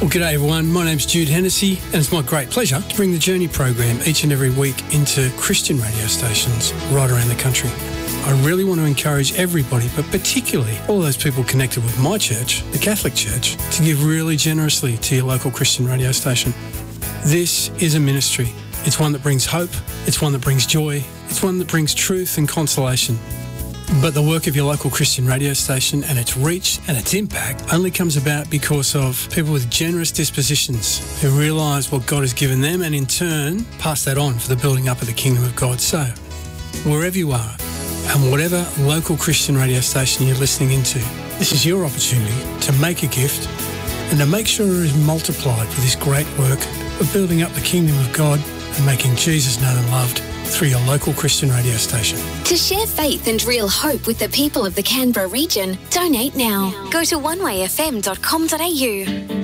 Well, g'day everyone. My name's Jude Hennessy, and it's my great pleasure to bring the Journey program each and every week into Christian radio stations right around the country. I really want to encourage everybody, but particularly all those people connected with my church, the Catholic Church, to give really generously to your local Christian radio station. This is a ministry. It's one that brings hope. It's one that brings joy. It's one that brings truth and consolation. But the work of your local Christian radio station and its reach and its impact only comes about because of people with generous dispositions who realise what God has given them and in turn pass that on for the building up of the kingdom of God. So, wherever you are and whatever local Christian radio station you're listening into, this is your opportunity to make a gift and to make sure it is multiplied for this great work of building up the kingdom of God and making Jesus known and loved through your local Christian radio station. To share faith and real hope with the people of the Canberra region, donate now. Go to onewayfm.com.au.